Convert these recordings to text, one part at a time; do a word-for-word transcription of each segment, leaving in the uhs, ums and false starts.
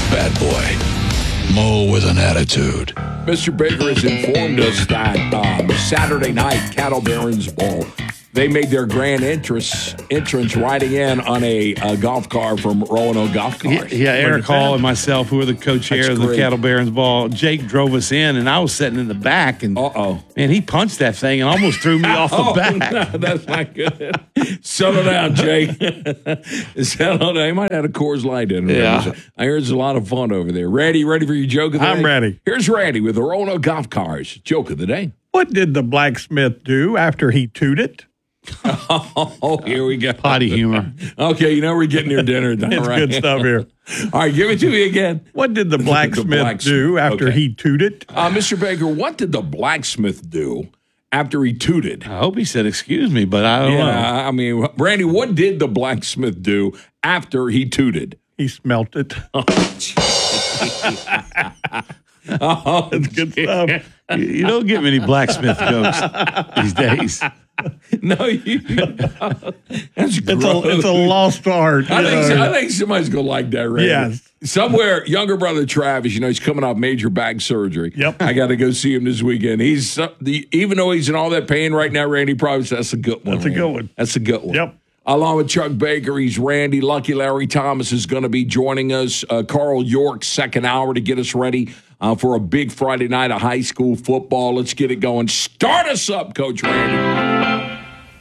bad boy. Mo with an attitude. Mister Baker has informed us that um, Saturday night, Cattle Barons Ball, they made their grand entrance, entrance riding in on a, a golf car from Roanoke Golf Cars. Yeah, yeah, Eric Hall and myself, who are the co-chair That's of the great. Cattle Barons Ball, Jake drove us in, and I was sitting in the back, and Uh-oh. man, he punched that thing and almost threw me off the Oh, back. no, that's not good. Settle down, Jake. Settle down. He might have had a Coors Light in him. Yeah. I hear there's a lot of fun over there. Randy, ready for your joke of the day? I'm ready. Here's Randy with the Roanoke Golf Cars. Joke of the day. What did the blacksmith do after he tooted? Oh, here we go. Potty humor. Okay, you know we're getting near dinner time, It's right? good stuff here. All right, give it to me again. What did the blacksmith, blacksmith. do after Okay. he tooted? Uh, Mister Baker, what did the blacksmith do after he tooted? I hope he said, excuse me, but I don't know. Yeah, I mean, Randy, what did the blacksmith do after he tooted? He smelt it. Oh, That's good stuff. You- You don't get many blacksmith jokes these days. no, you. That's It's gross. a, it's a lost art. I you think, know. I think somebody's going to like that, Randy. Yes. Somewhere, younger brother Travis, you know, he's coming off major back surgery. Yep. I got to go see him this weekend. He's uh, the even though he's in all that pain right now, Randy probably says that's a good one. That's a Randy. good one. That's a good one. Yep. Along with Chuck Baker, he's Randy. Lucky Larry Thomas is going to be joining us. Uh, Carl York, second hour to get us ready uh, for a big Friday night of high school football. Let's get it going. Start us up, Coach Randy.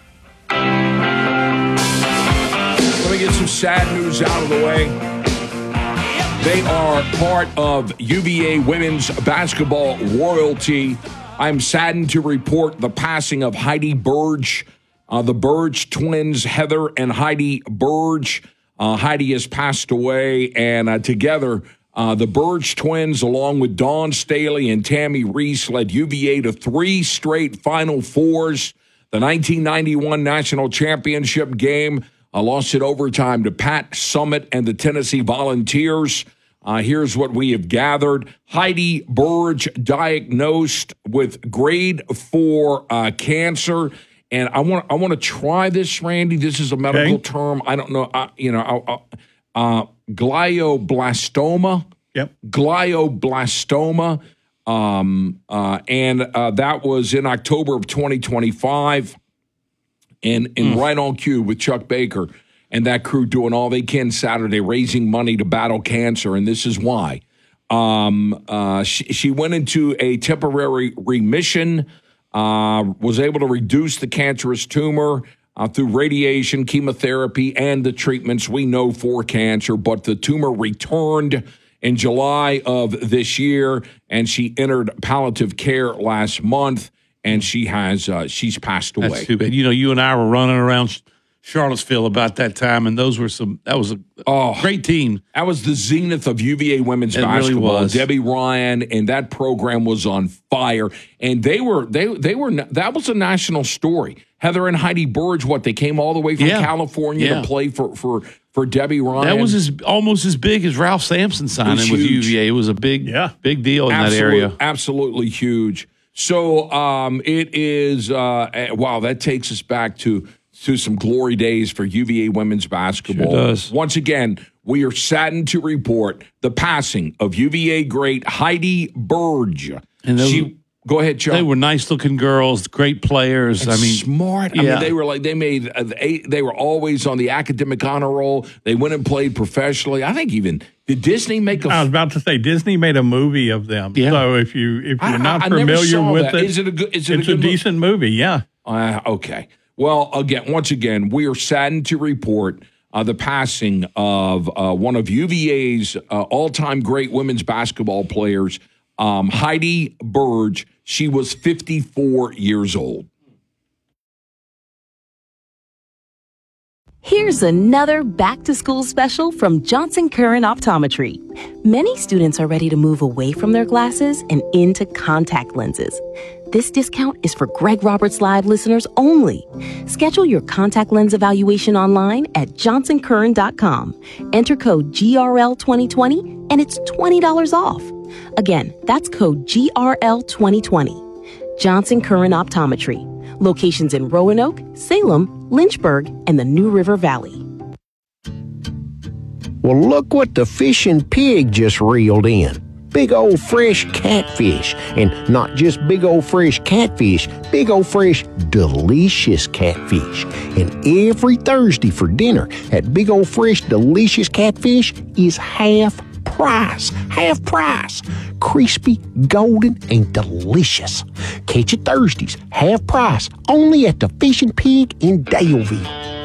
Let me get some sad news out of the way. They are part of U V A women's basketball royalty. I'm saddened to report the passing of Heidi Burge, uh, the Burge twins, Heather and Heidi Burge. Uh, Heidi has passed away, and uh, together, uh, the Burge twins, along with Dawn Staley and Tammy Reese, led U V A to three straight Final Fours. The nineteen ninety-one National Championship game uh, lost in overtime to Pat Summitt and the Tennessee Volunteers. Uh, here's what we have gathered. Heidi Burge diagnosed with grade four uh, cancer. And I want I want to try this, Randy. This is a medical Okay. term. I don't know. Uh, you know, uh, uh, glioblastoma. Yep. Glioblastoma. Um, uh, and uh, that was in October of twenty twenty-five. And, and right on cue with Chuck Baker and that crew doing all they can Saturday, raising money to battle cancer. And this is why. Um, uh, she, she went into a temporary remission, uh, was able to reduce the cancerous tumor uh, through radiation, chemotherapy, and the treatments we know for cancer. But the tumor returned in July of this year, and she entered palliative care last month, and she has uh, she's passed away. That's too bad. You know, you and I were running around Charlottesville about that time, and those were some. That was a Oh. great team. That was the zenith of U V A women's It really basketball. was. Debbie Ryan and that program was on fire, and they were they they were that was a national story. Heather and Heidi Burge, what they came all the way from Yeah. California Yeah. to play for for for Debbie Ryan. That was as almost as big as Ralph Sampson signing with huge. U V A. It was a big, Yeah. big deal in Absolute- that area. Absolutely huge. So um, it is. Uh, eh, wow, that takes us back to to some glory days for U V A women's basketball. Sure does. Once again, we are saddened to report the passing of U V A great Heidi Burge. And those- she, go ahead, Chuck. They were nice looking girls, great players. I mean, smart. I yeah. mean, they were like they made. Uh, they, they were always on the academic honor roll. They went and played professionally. I think even did Disney make a I was about to say Disney made a movie of them. Yeah. So if you if I- you're I- not I never familiar saw with that. it, Is it a good- is it a it's a, good mo- decent movie. Yeah. Uh, okay. Well, again, once again, we are saddened to report uh, the passing of uh, one of U V A's uh, all-time great women's basketball players, um, Heidi Burge. She was fifty-four years old. Here's another back-to-school special from Johnson Curran Optometry. Many students are ready to move away from their glasses and into contact lenses. This discount is for Greg Roberts Live listeners only. Schedule your contact lens evaluation online at johnson curran dot com. Enter code G R L twenty twenty and it's twenty dollars off. Again, that's code G R L twenty twenty. Johnson Curran Optometry. Locations in Roanoke, Salem, Lynchburg, and the New River Valley. Well, look what the fishing pig just reeled in. Big old fresh catfish. And not just big old fresh catfish, big old fresh delicious catfish. And every Thursday for dinner at Big Old Fresh Delicious Catfish is half price. Half price. Crispy, golden, and delicious. Catch it Thursdays, half price, only at the Fishing Pig in Daleville.